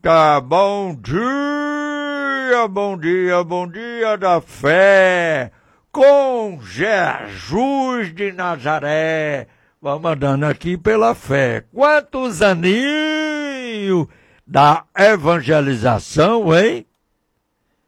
Eita, bom dia da fé, com Jesus de Nazaré. Vamos andando aqui pela fé. Quantos aninhos da evangelização, hein?